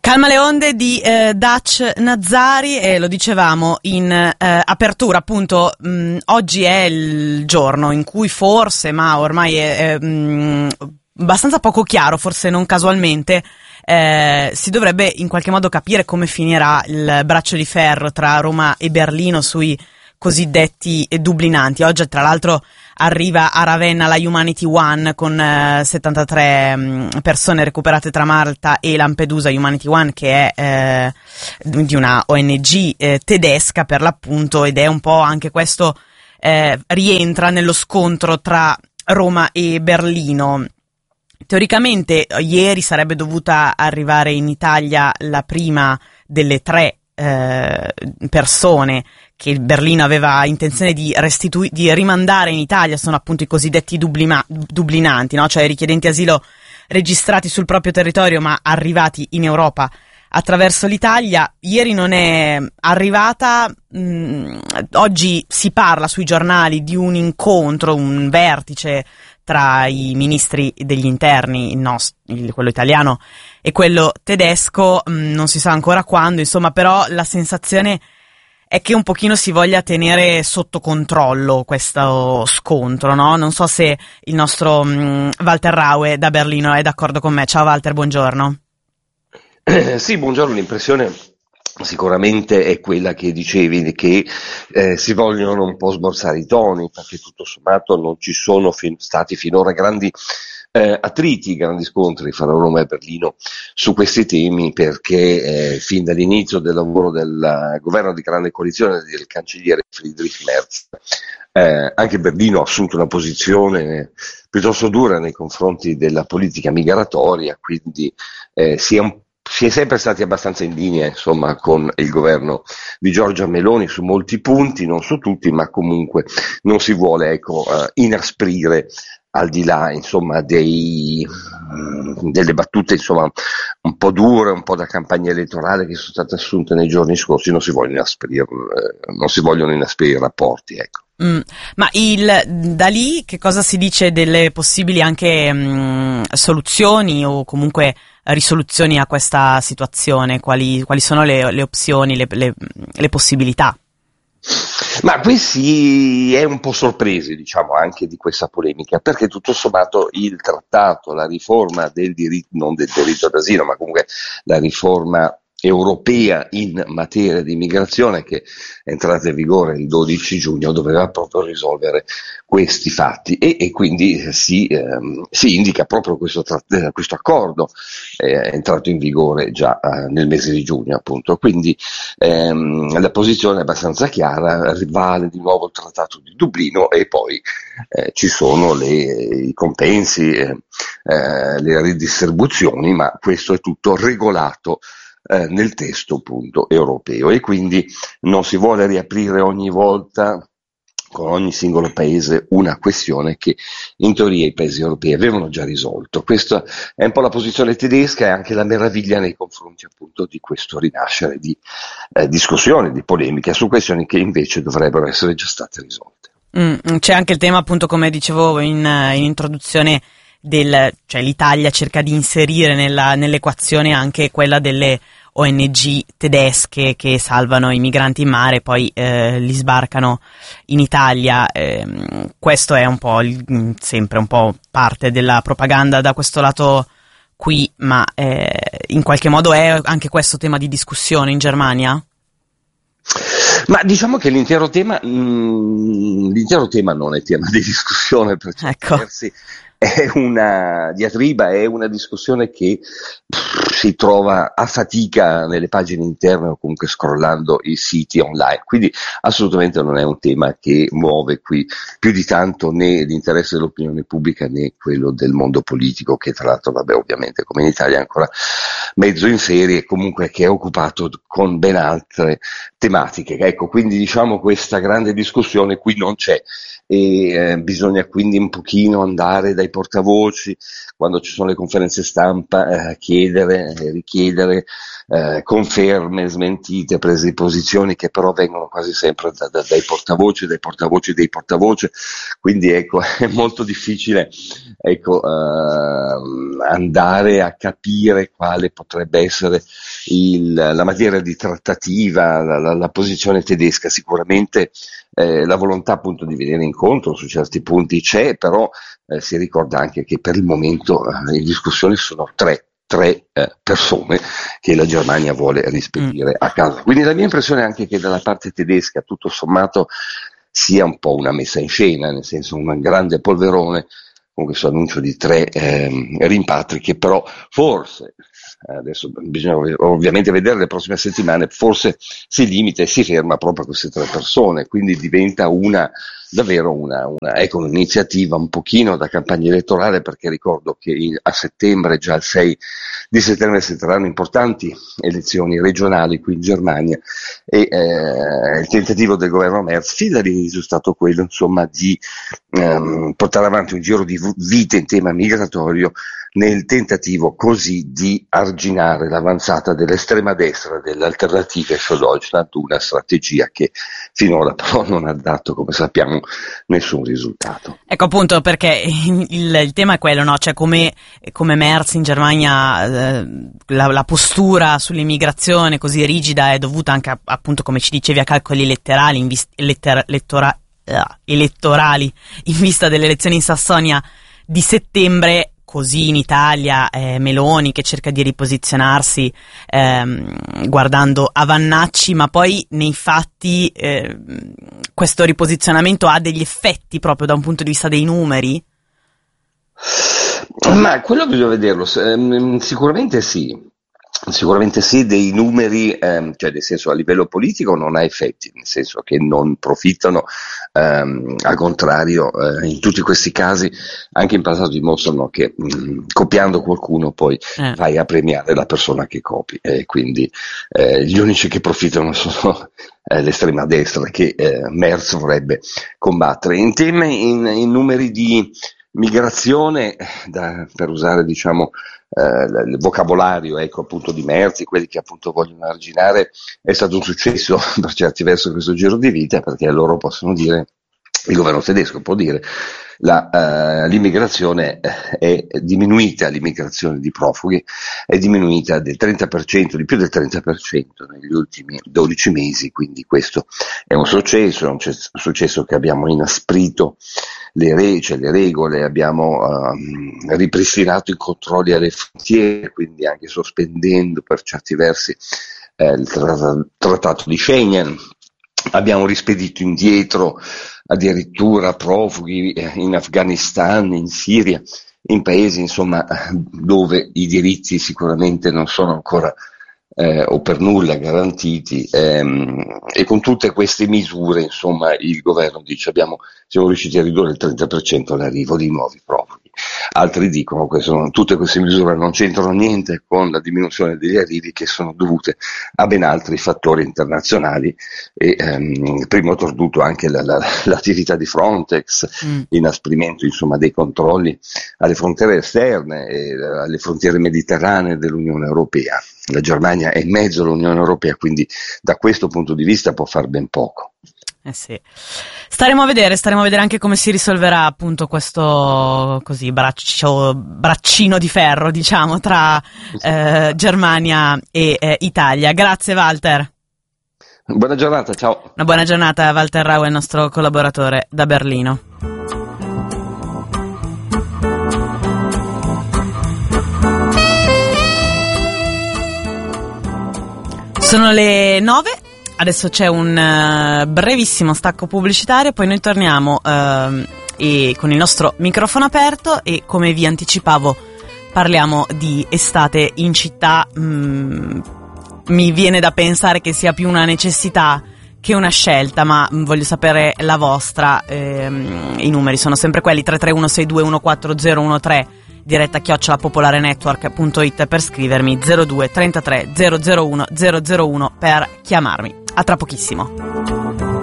Calma le onde di Dutch Nazzari, e lo dicevamo in apertura, appunto. Oggi è il giorno in cui forse, ma ormai è abbastanza poco chiaro, forse non casualmente, si dovrebbe in qualche modo capire come finirà il braccio di ferro tra Roma e Berlino sui cosiddetti dublinanti. Oggi tra l'altro arriva a Ravenna la Humanity One con 73 persone recuperate tra Malta e Lampedusa. Humanity One, che è di una ONG tedesca per l'appunto, ed è un po' anche questo, rientra nello scontro tra Roma e Berlino. Teoricamente ieri sarebbe dovuta arrivare in Italia la prima delle 3 persone che Berlino aveva intenzione di rimandare in Italia. Sono appunto i cosiddetti dublinanti, no? Cioè richiedenti asilo registrati sul proprio territorio ma arrivati in Europa attraverso l'Italia. Ieri non è arrivata. Oggi si parla sui giornali di un incontro, un vertice tra i ministri degli interni, quello italiano e quello tedesco. Non si sa ancora quando, insomma, però la sensazione è che un pochino si voglia tenere sotto controllo questo scontro, no? Non so se il nostro Walter Raue da Berlino è d'accordo con me. Ciao Walter, buongiorno. Sì, buongiorno. L'impressione sicuramente è quella che dicevi, che si vogliono un po' smorzare i toni, perché tutto sommato non ci sono stati finora grandi attriti, grandi scontri fra Roma e Berlino su questi temi, perché fin dall'inizio del lavoro del governo di grande coalizione del cancelliere Friedrich Merz, anche Berlino ha assunto una posizione piuttosto dura nei confronti della politica migratoria, quindi si è sempre stati abbastanza in linea, insomma, con il governo di Giorgia Meloni su molti punti, non su tutti, ma comunque non si vuole, inasprire, al di là, insomma, delle battute, insomma, un po' dure, un po' da campagna elettorale che sono state assunte nei giorni scorsi. Non si vogliono inasprire i rapporti, ecco. Ma da lì che cosa si dice delle possibili anche soluzioni o comunque risoluzioni a questa situazione? Quali sono le opzioni, le possibilità? Ma qui si è un po' sorpresi, diciamo, anche di questa polemica, perché tutto sommato il trattato, la riforma del diritto, non del diritto d'asilo, ma comunque la riforma europea in materia di immigrazione, che è entrata in vigore il 12 giugno, doveva proprio risolvere questi fatti, e quindi si indica proprio questo accordo, è entrato in vigore già nel mese di giugno, appunto. Quindi la posizione è abbastanza chiara: vale di nuovo il trattato di Dublino, e poi ci sono i compensi, le ridistribuzioni, ma questo è tutto regolato nel testo, appunto, europeo, e quindi non si vuole riaprire ogni volta con ogni singolo paese una questione che in teoria i paesi europei avevano già risolto. Questa è un po' la posizione tedesca, e anche la meraviglia nei confronti, appunto, di questo rinascere di discussione, di polemica su questioni che invece dovrebbero essere già state risolte. C'è anche il tema, appunto, come dicevo in introduzione, cioè l'Italia cerca di inserire nell'equazione anche quella delle ONG tedesche che salvano i migranti in mare e poi li sbarcano in Italia. Questo è un po' sempre un po' parte della propaganda da questo lato qui, ma in qualche modo è anche questo tema di discussione in Germania? Ma diciamo che l'intero tema non è tema di discussione, per certi versi. È una diatriba, è una discussione che si trova a fatica nelle pagine interne o comunque scrollando i siti online, quindi assolutamente non è un tema che muove qui più di tanto né l'interesse dell'opinione pubblica né quello del mondo politico, che tra l'altro, ovviamente come in Italia è ancora mezzo in ferie, e comunque che è occupato con ben altre tematiche. Ecco, quindi diciamo questa grande discussione qui non c'è, e bisogna quindi un pochino andare dai ai portavoci, quando ci sono le conferenze stampa, chiedere, richiedere conferme, smentite, prese di posizioni che però vengono quasi sempre dai portavoci, dei portavoce, quindi ecco, è molto difficile, ecco, andare a capire quale potrebbe essere la materia di trattativa, la posizione tedesca. Sicuramente la volontà appunto di venire incontro su certi punti c'è, però si ricorda anche che per il momento in discussione sono tre persone che la Germania vuole rispedire a casa. Quindi la mia impressione è anche che dalla parte tedesca tutto sommato sia un po' una messa in scena, nel senso un grande polverone con questo annuncio di 3 rimpatri che però forse, adesso bisogna ovviamente vedere le prossime settimane, forse si limita e si ferma proprio a queste 3 persone, quindi diventa davvero un'iniziativa un pochino da campagna elettorale, perché ricordo che a settembre, già il 6 di settembre, si terranno importanti elezioni regionali qui in Germania e il tentativo del governo Merz fin dall'inizio è stato quello, insomma, di portare avanti un giro di vite in tema migratorio, nel tentativo così di arginare l'avanzata dell'estrema destra delle alternative für Deutschland, una strategia che finora però non ha dato, come sappiamo, nessun risultato. Ecco appunto perché il tema è quello, no? Cioè come Merz in Germania la postura sull'immigrazione così rigida è dovuta anche appunto, come ci dicevi, a calcoli elettorali elettorali in vista delle elezioni in Sassonia di settembre. Così in Italia Meloni che cerca di riposizionarsi guardando a Vannacci, ma poi nei fatti questo riposizionamento ha degli effetti proprio da un punto di vista dei numeri? Ma quello bisogna vederlo, sicuramente sì. Sicuramente sì, dei numeri, cioè nel senso a livello politico non ha effetti, nel senso che non profittano, al contrario, in tutti questi casi anche in passato dimostrano che copiando qualcuno poi vai a premiare la persona che copi, quindi gli unici che profittano sono l'estrema destra che Merz vorrebbe combattere. In numeri di migrazione, per usare diciamo il vocabolario, ecco, appunto di Merz, quelli che appunto vogliono arginare, è stato un successo per certi versi questo giro di vita, perché loro possono dire, il governo tedesco può dire, l'immigrazione è diminuita, l'immigrazione di profughi è diminuita del 30%, di più del 30% negli ultimi 12 mesi, quindi questo è un successo che abbiamo inasprito le regole, abbiamo ripristinato i controlli alle frontiere, quindi anche sospendendo per certi versi il trattato di Schengen. Abbiamo rispedito indietro addirittura profughi in Afghanistan, in Siria, in paesi insomma dove i diritti sicuramente non sono ancora o per nulla garantiti, e con tutte queste misure insomma il governo dice siamo riusciti a ridurre il 30% l'arrivo di nuovi profughi. Altri dicono che tutte queste misure non c'entrano niente con la diminuzione degli arrivi, che sono dovute a ben altri fattori internazionali e primo tra tutto anche l'attività di Frontex, l'inasprimento insomma dei controlli alle frontiere esterne e alle frontiere mediterranee dell'Unione Europea. La Germania è in mezzo all'Unione Europea, quindi da questo punto di vista può far ben poco. Sì. Staremo a vedere anche come si risolverà appunto questo così braccino di ferro, diciamo, tra Germania e Italia. Grazie Walter. Buona giornata, ciao. Una buona giornata, Walter Rau è il nostro collaboratore da Berlino. Sono le 9. Adesso c'è un brevissimo stacco pubblicitario, poi noi torniamo e con il nostro microfono aperto e, come vi anticipavo, parliamo di estate in città. Mi viene da pensare che sia più una necessità che una scelta, ma voglio sapere la vostra. I numeri sono sempre quelli: 331-6214013, diretta @popolarenetwork.it per scrivermi, 02 33 001 001 per chiamarmi. A tra pochissimo.